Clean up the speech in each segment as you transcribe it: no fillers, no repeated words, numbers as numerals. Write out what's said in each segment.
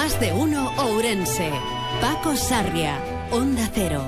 Más de uno Ourense. Paco Sarria, Onda Cero.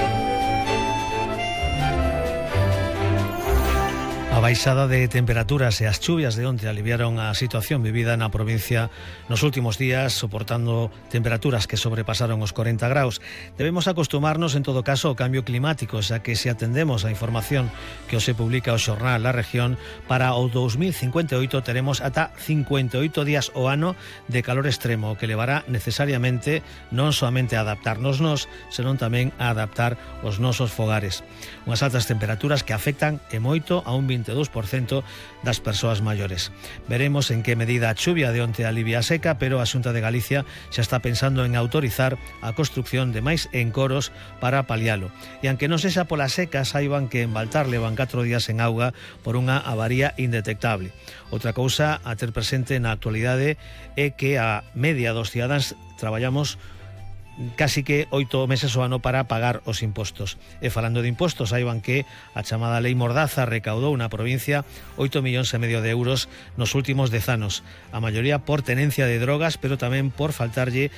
A baixada de temperaturas e as chuvias de onte aliviaron a situación vivida na provincia nos últimos días, soportando temperaturas que sobrepasaron os 40 graus. Debemos acostumarnos, en todo caso, ao cambio climático, xa que se atendemos a información que se publica o xornal La Región, para o 2058 teremos ata 58 días o ano de calor extremo, que levará necesariamente non soamente a adaptarnos nós, senón tamén a adaptar os nosos fogares. Unhas altas temperaturas que afectan e moito a un 22% das persoas maiores. Veremos en que medida a chuvia de onte alivia a seca, pero a Xunta de Galicia xa está pensando en autorizar a construción de máis encoros para palialo. E aunque non sexa pola seca, saiban que en Baltar levan 4 días en auga por unha avaría indetectable. Outra cousa a ter presente na actualidade é que a media dos cidadáns traballamos casi que 8 meses o ano para pagar os impostos. E falando de impostos, saiban que a chamada Lei Mordaza recaudou na provincia 8,5 millóns de euros nos últimos 10 anos. A maioría por tenencia de drogas, pero tamén por faltarlle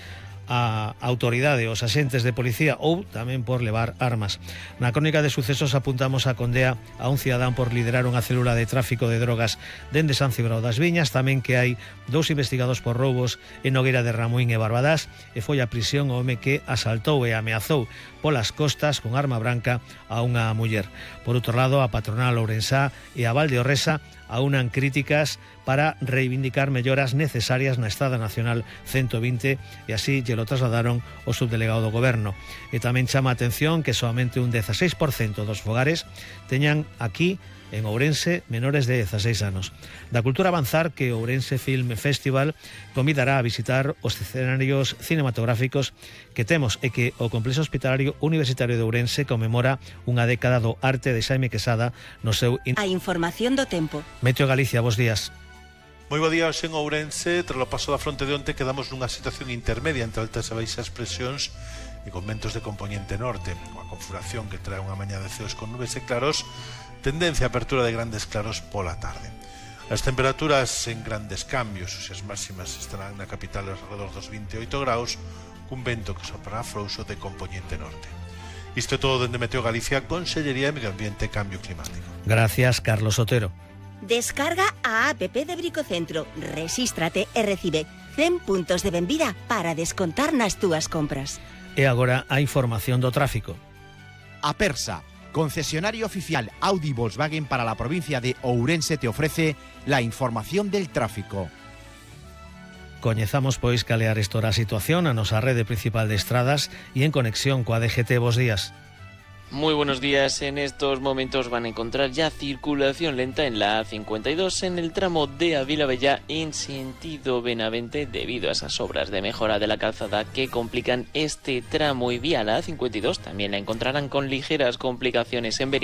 a autoridade, os axentes de policía, ou tamén por levar armas. Na crónica de sucesos apuntamos a condea a un cidadán por liderar unha célula de tráfico de drogas dende San Cibrao das Viñas, tamén que hai 2 investigados por roubos en Nogueira de Ramuín e Barbadás, e foi a prisión o home que asaltou e ameazou polas costas con arma branca a unha muller. Por outro lado, a patronal ourensá e a Valdeorresa aunan críticas para reivindicar melloras necesarias na Estrada Nacional 120 e así lle lo trasladaron o subdelegado do Goberno. E tamén chama a atención que soamente un 16% dos fogares teñan aquí en Ourense menores de 16 anos. Da cultura avanzar que o Ourense Film Festival convidará a visitar os escenarios cinematográficos que temos e que o Complexo Hospitalario Universitario de Ourense conmemora unha década do arte de Xaime Quesada no seu... A información do tempo. Meteo Galicia, bos días. Moi bo día hoxe en Ourense. Tras o paso da fronte de onte quedamos nunha situación intermedia entre altas e baixas presións e con ventos de compoñente norte, unha configuración que trae unha mañá de ceos con nubes e claros, tendencia a apertura de grandes claros pola tarde. As temperaturas en grandes cambios, as máximas estarán na capital alrededor dos 28 graus, cun vento que soprará frouxo de compoñente norte. Isto é todo dende Meteo Galicia, Consellería de Medio Ambiente e Cambio Climático. Gracias, Carlos Otero. Descarga a app de Bricocentro, resístrate e recibe 100 puntos de benvida para descontar nas túas compras. E agora a información do tráfico. Apersa, concesionario oficial Audi Volkswagen para la provincia de Ourense, te ofrece la información del tráfico. Coñezamos pois cal é arestora a situación a nosa rede principal de estradas e en conexión coa DGT. Bos días. Muy buenos días. En estos momentos van a encontrar ya circulación lenta en la A52 en el tramo de Avilabella en sentido Benavente debido a esas obras de mejora de la calzada que complican este tramo, y vía la A52 también la encontrarán con ligeras complicaciones en Beri.